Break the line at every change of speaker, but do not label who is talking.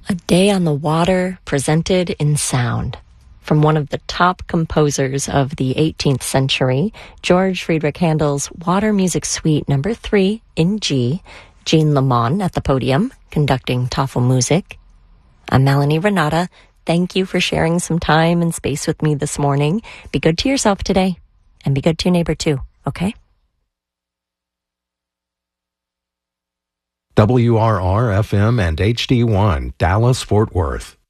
A Day on the Water presented in sound. From one of the top composers of the 18th century, George Friedrich Handel's Water Music Suite No. 3 in G, Jean Lamont at the podium, conducting Tafelmusik. I'm Melanie Renata. Thank you for sharing some time and space with me this morning. Be good to yourself today, and be good to your neighbor too, okay?
WRR-FM and HD1, Dallas-Fort Worth.